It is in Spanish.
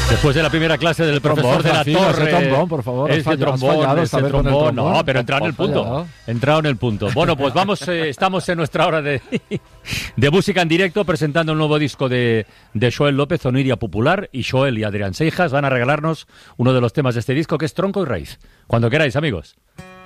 Después de la primera clase del profesor de la Torre. Ese trombón, por favor. Ese trombón. No, pero entrado en el punto. Entrado en el punto. Bueno, pues vamos, estamos en nuestra hora de música en directo, presentando el nuevo disco de Xoel López, Oniria Popular, y Xoel y Adrián Seijas van a regalarnos uno de los temas de este disco, que es Tronco y Raíz. Cuando queráis, amigos.